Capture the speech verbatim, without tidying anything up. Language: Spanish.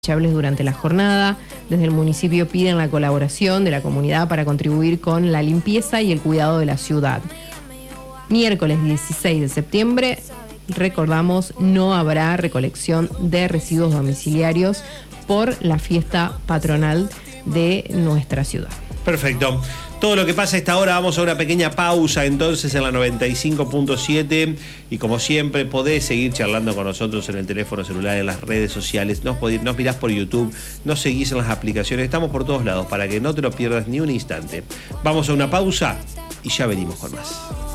durante la jornada. Desde el municipio piden la colaboración de la comunidad para contribuir con la limpieza y el cuidado de la ciudad. Miércoles dieciséis de septiembre, recordamos, no habrá recolección de residuos domiciliarios por la fiesta patronal de nuestra ciudad. Perfecto. Todo lo que pasa a esta hora, vamos a una pequeña pausa entonces en la noventa y cinco punto siete y como siempre podés seguir charlando con nosotros en el teléfono celular, en las redes sociales, nos, podés, nos mirás por YouTube, nos seguís en las aplicaciones, estamos por todos lados para que no te lo pierdas ni un instante. Vamos a una pausa y ya venimos con más.